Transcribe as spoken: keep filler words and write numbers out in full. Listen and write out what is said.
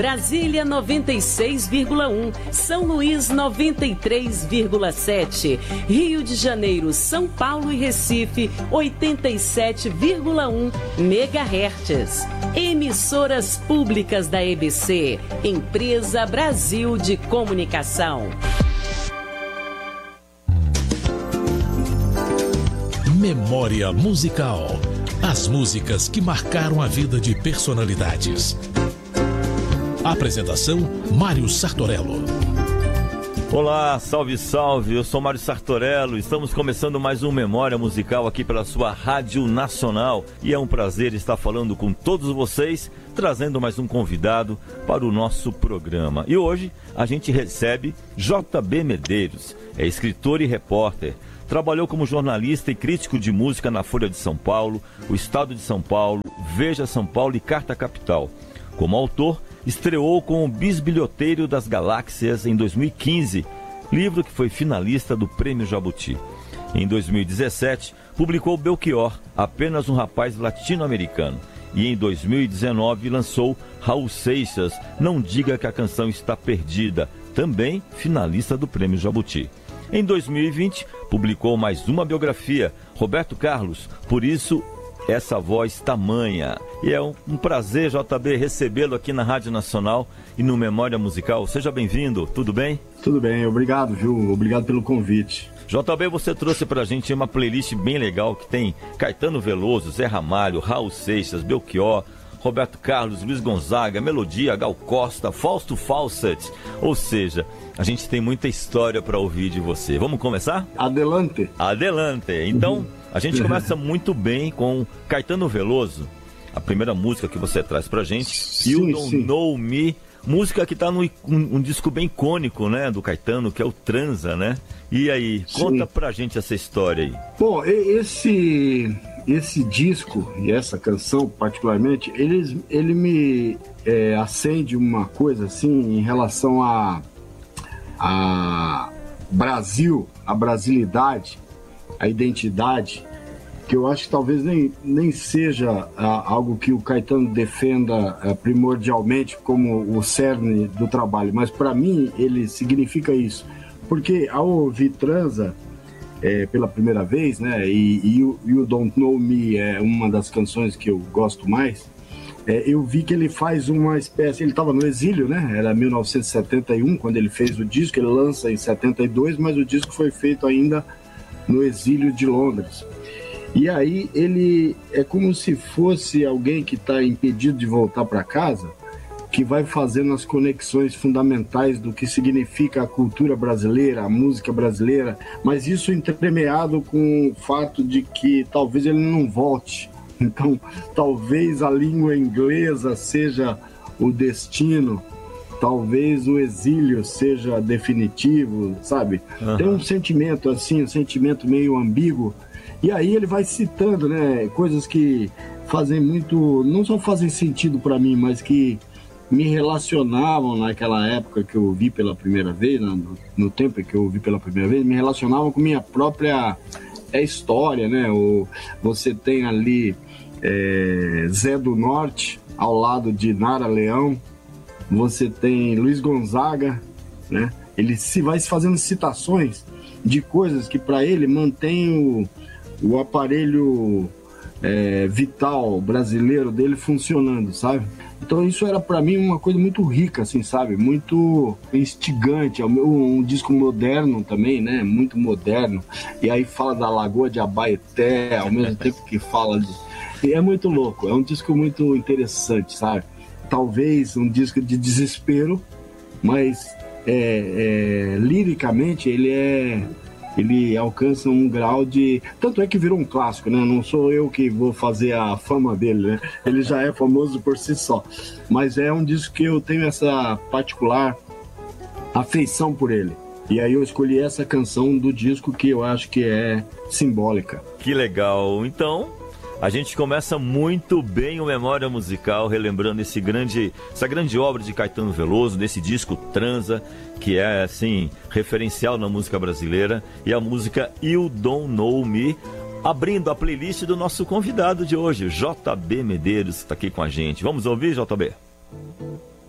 Brasília noventa e seis vírgula um, São Luís noventa e três vírgula sete, Rio de Janeiro, São Paulo e Recife oitenta e sete vírgula um megahertz. Emissoras públicas da E B C, Empresa Brasil de Comunicação. Memória musical. As músicas que marcaram a vida de personalidades. Apresentação: Mário Sartorello. Olá, salve, salve, eu sou Mário Sartorello, estamos começando mais um Memória Musical aqui pela sua Rádio Nacional e é um prazer estar falando com todos vocês, trazendo mais um convidado para o nosso programa. E hoje a gente recebe J B Medeiros, é escritor e repórter, trabalhou como jornalista e crítico de música na Folha de São Paulo, o Estado de São Paulo, Veja São Paulo e Carta Capital. Como autor, estreou com o Bisbilhoteiro das Galáxias em dois mil e quinze, livro que foi finalista do Prêmio Jabuti. Em dois mil e dezessete, publicou Belchior, apenas um rapaz latino-americano. E em dois mil e dezenove lançou Raul Seixas, Não Diga que a Canção Está Perdida, também finalista do Prêmio Jabuti. Em dois mil e vinte, publicou mais uma biografia, Roberto Carlos, Por Isso Essa Voz Tamanha. E é um, um prazer, J B, recebê-lo aqui na Rádio Nacional e no Memória Musical. Seja bem-vindo, tudo bem? Tudo bem, obrigado, viu? Obrigado pelo convite. J B, você trouxe pra gente uma playlist bem legal que tem Caetano Veloso, Zé Ramalho, Raul Seixas, Belchior, Roberto Carlos, Luiz Gonzaga, Melodia, Gal Costa, Fausto Fawcett. Ou seja, a gente tem muita história para ouvir de você. Vamos começar? Adelante. Adelante. Então, uhum. A gente começa muito bem com Caetano Veloso, a primeira música que você traz pra gente, sim, You Don't sim. Know Me, música que tá num um, um disco bem icônico, né, do Caetano, que é o Transa, né? E aí, conta sim. pra gente essa história aí. Bom, esse, esse disco e essa canção particularmente, ele, ele me é, acende uma coisa assim em relação a, a Brasil, a brasilidade, a identidade, que eu acho que talvez nem, nem seja ah, algo que o Caetano defenda ah, primordialmente como o cerne do trabalho, mas para mim ele significa isso, porque ao ouvir Transa é, pela primeira vez, né, e, e You, You Don't Know Me é uma das canções que eu gosto mais, é, eu vi que ele faz uma espécie, ele estava no exílio, né, era mil novecentos e setenta e um quando ele fez o disco, ele lança em setenta e dois, mas o disco foi feito ainda no exílio de Londres. E aí ele é como se fosse alguém que está impedido de voltar para casa, que vai fazendo as conexões fundamentais do que significa a cultura brasileira, a música brasileira, mas isso entremeado com o fato de que talvez ele não volte. Então, talvez a língua inglesa seja o destino, talvez o exílio seja definitivo, sabe? Uhum. Tem um sentimento assim, um sentimento meio ambíguo. E aí ele vai citando, né, coisas que fazem muito, não só fazem sentido para mim, mas que me relacionavam naquela época que eu ouvi pela primeira vez, no, no tempo que eu ouvi pela primeira vez, me relacionavam com minha própria é, história, né? O, você tem ali é, Zé do Norte, ao lado de Nara Leão, você tem Luiz Gonzaga, né? Ele se vai fazendo citações de coisas que para ele mantém o o aparelho é, vital brasileiro dele funcionando, sabe? Então isso era para mim uma coisa muito rica, assim, sabe? Muito instigante, um disco moderno também, né? Muito moderno. E aí fala da Lagoa de Abaeté, ao mesmo tempo que fala de... E é muito louco, é um disco muito interessante, sabe? Talvez um disco de desespero, mas é, é, liricamente ele é... ele alcança um grau de... Tanto é que virou um clássico, né? Não sou eu que vou fazer a fama dele, né? Ele já é famoso por si só. Mas é um disco que eu tenho essa particular afeição por ele. E aí eu escolhi essa canção do disco que eu acho que é simbólica. Que legal! Então, a gente começa muito bem o Memória Musical, relembrando esse grande, essa grande obra de Caetano Veloso, desse disco Transa, que é, assim, referencial na música brasileira, e a música You Don't Know Me, abrindo a playlist do nosso convidado de hoje, J B Medeiros, que está aqui com a gente. Vamos ouvir, J B?